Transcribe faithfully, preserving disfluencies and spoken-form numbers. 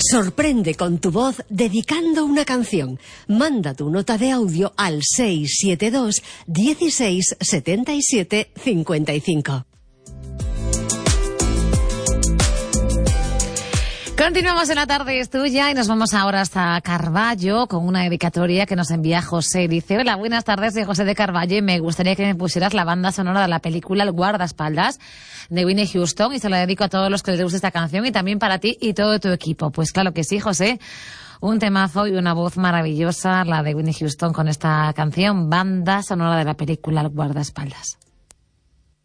Sorprende con tu voz dedicando una canción. Manda tu nota de audio al seis siete dos, dieciséis, setenta y siete, cincuenta y cinco. Continuamos en La Tarde es Tuya y nos vamos ahora hasta Carballo con una dedicatoria que nos envía José. Dice: hola, buenas tardes, soy José de Carballo y me gustaría que me pusieras la banda sonora de la película El guardaespaldas de Whitney Houston, y se la dedico a todos los que les guste esta canción y también para ti y todo tu equipo. Pues claro que sí, José. Un temazo y una voz maravillosa, la de Whitney Houston, con esta canción, banda sonora de la película El guardaespaldas.